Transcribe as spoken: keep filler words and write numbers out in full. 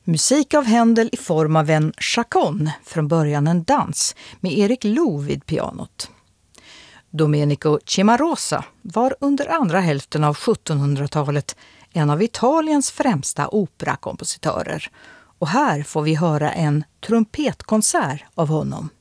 Musik av Händel i form av en chaconne, från början en dans, med Erik Looe vid pianot. Domenico Cimarosa var under andra hälften av sjuttonhundratalet en av Italiens främsta operakompositörer. Och här får vi höra en trumpetkonsert av honom.